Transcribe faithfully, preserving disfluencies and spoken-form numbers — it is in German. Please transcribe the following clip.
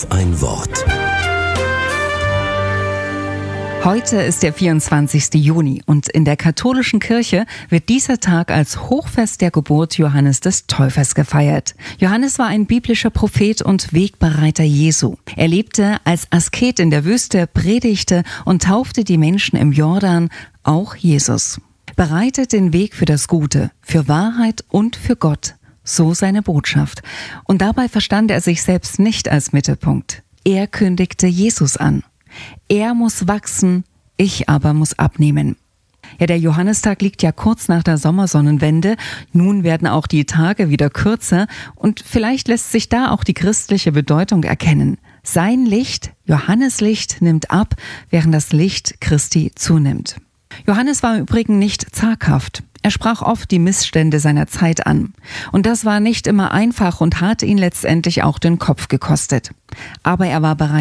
Auf ein Wort. Heute ist der vierundzwanzigste Juni und in der katholischen Kirche wird dieser Tag als Hochfest der Geburt Johannes des Täufers gefeiert. Johannes war ein biblischer Prophet und Wegbereiter Jesu. Er lebte als Asket in der Wüste, predigte und taufte die Menschen im Jordan, auch Jesus. Bereitet den Weg für das Gute, für Wahrheit und für Gott. So seine Botschaft. Und dabei verstand er sich selbst nicht als Mittelpunkt. Er kündigte Jesus an. Er muss wachsen, ich aber muss abnehmen. Ja, der Johannistag liegt ja kurz nach der Sommersonnenwende. Nun werden auch die Tage wieder kürzer und vielleicht lässt sich da auch die christliche Bedeutung erkennen. Sein Licht, Johanneslicht, nimmt ab, während das Licht Christi zunimmt. Johannes war im Übrigen nicht zaghaft. Er sprach oft die Missstände seiner Zeit an. Und das war nicht immer einfach und hatte ihn letztendlich auch den Kopf gekostet. Aber er war bereit,